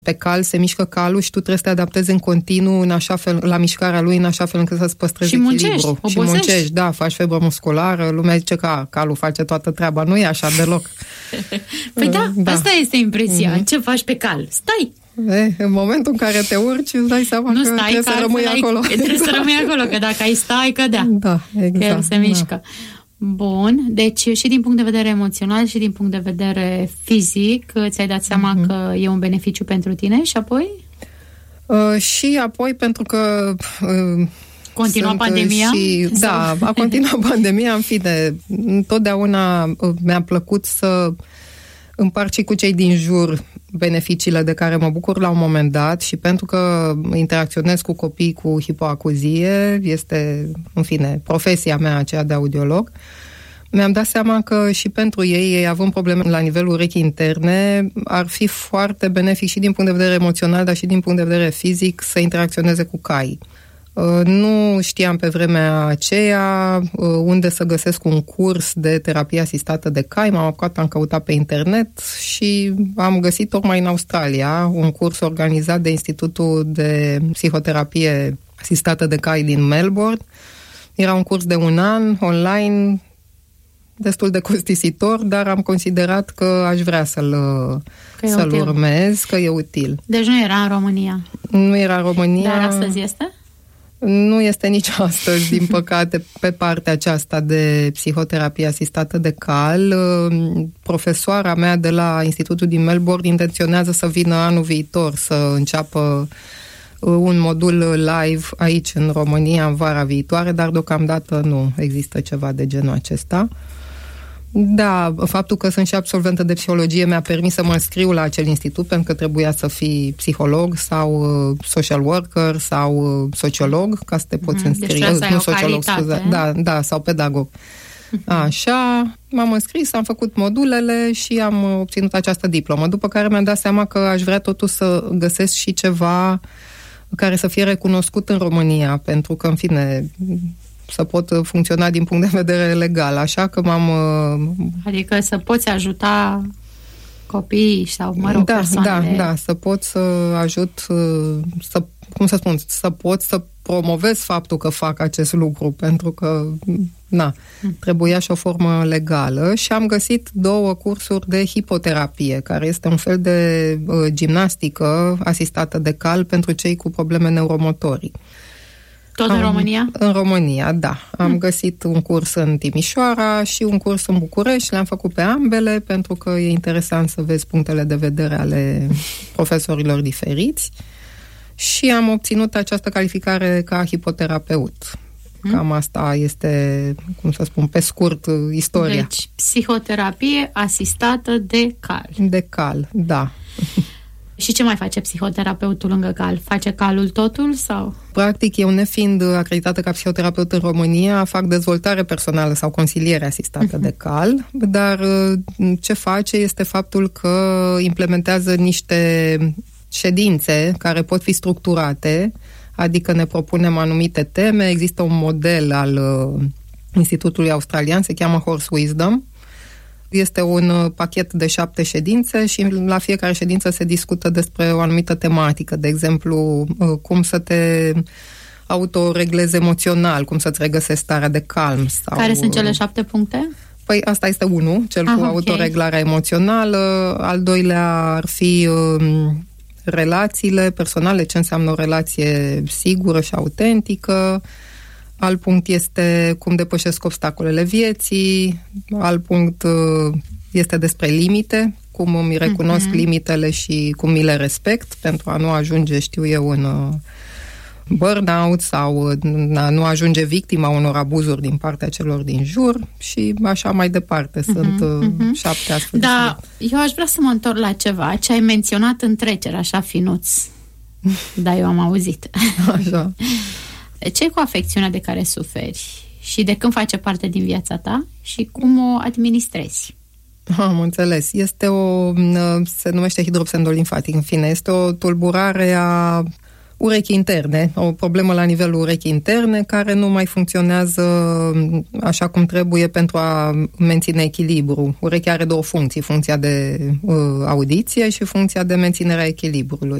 Pe cal se mișcă calul și tu trebuie să te adaptezi în continuu în așa fel, la mișcarea lui, în așa fel încât să-ți păstrezi echilibru. Și muncești, da, faci febră musculară, lumea zice că calul face toată treaba, nu e așa deloc. Păi da, asta este impresia. Ce faci pe cal? Stai! În momentul în care te urci, îți dai seama că trebuie să rămâi acolo. Trebuie să rămâi acolo, că dacă ai stai, cădea. Da, exact. El se mișcă. Bun, deci și din punct de vedere emoțional și din punct de vedere fizic ți-ai dat seama că e un beneficiu pentru tine și apoi? Și apoi pentru că continua pandemia? Da, a continuat pandemia, în fine, întotdeauna mi-a plăcut să împart și cu cei din jur beneficiile de care mă bucur la un moment dat și pentru că interacționez cu copii cu hipoacuzie, este, în fine, profesia mea aceea de audiolog, mi-am dat seama că și pentru ei având probleme la nivelul urechii interne, ar fi foarte benefic și din punct de vedere emoțional, dar și din punct de vedere fizic să interacționeze cu cai. Nu știam pe vremea aceea unde să găsesc un curs de terapie asistată de cai. M-am apucat, am căutat pe internet și am găsit tocmai în Australia un curs organizat de Institutul de Psihoterapie Asistată de Cai din Melbourne. Era un curs de 1 an, online, destul de costisitor, dar am considerat că aș vrea să-l urmez, că e util. Deci nu era în România? Nu era în România. Dar astăzi este? Nu este nici astăzi, din păcate, pe partea aceasta de psihoterapie asistată de cal. Profesoara mea de la Institutul din Melbourne intenționează să vină anul viitor să înceapă un modul live aici în România în vara viitoare, dar deocamdată nu există ceva de genul acesta. Da, faptul că sunt și absolventă de psihologie mi-a permis să mă înscriu la acel institut, pentru că trebuia să fii psiholog sau social worker sau sociolog, ca să te poți înscrie. Deci nu sociolog, scuze. Da, sau pedagog. Așa, m-am înscris, am făcut modulele și am obținut această diplomă, după care mi-am dat seama că aș vrea totuși să găsesc și ceva care să fie recunoscut în România, pentru că, în fine, să pot funcționa din punct de vedere legal. Așa că Adică să poți ajuta copiii sau, persoanele... Da, să pot să ajut, să pot să promovez faptul că fac acest lucru, pentru că, trebuia și o formă legală și am găsit 2 cursuri de hipoterapie, care este un fel de gimnastică asistată de cal pentru cei cu probleme neuromotorii. Tot în România? În România, da. Am găsit un curs în Timișoara și un curs în București. Le-am făcut pe ambele pentru că e interesant să vezi punctele de vedere ale profesorilor diferiți și am obținut această calificare ca hipoterapeut. Cam asta este, cum să spun, pe scurt, istoria. Deci, psihoterapie asistată de cal. De cal, da. Și ce mai face psihoterapeutul lângă cal? Face calul totul sau? Practic, eu nefiind acreditată ca psihoterapeut în România, fac dezvoltare personală sau consiliere asistată de cal, dar ce face este faptul că implementează niște ședințe care pot fi structurate, adică ne propunem anumite teme. Există un model al Institutului Australian, se cheamă Horse Wisdom. Este un pachet de 7 ședințe și la fiecare ședință se discută despre o anumită tematică, de exemplu, cum să te autoreglezi emoțional, cum să-ți regăsești starea de calm. Sau... Care sunt cele 7 puncte? Păi asta este unul, cel cu autoreglarea emoțională. Al doilea ar fi relațiile personale, ce înseamnă o relație sigură și autentică. Alt punct este cum depășesc obstacolele vieții. Alt punct este despre limite, cum îmi recunosc limitele și cum mi le respect pentru a nu ajunge, știu eu, în burnout sau nu ajunge victima unor abuzuri din partea celor din jur și așa mai departe. Sunt 7 astfel. Da, eu aș vrea să mă întorc la ceva ce ai menționat în trecere, așa finuț. Da, eu am auzit. Așa. Ce cu afecțiunea de care suferi și de când face parte din viața ta și cum o administrezi? Am înțeles. Se numește hidropsendol limfatic, în fine. Este o tulburare a urechi interne, o problemă la nivelul urechii interne care nu mai funcționează așa cum trebuie pentru a menține echilibru. Urechea are două funcții, funcția de audiție și funcția de menținere a echilibrului.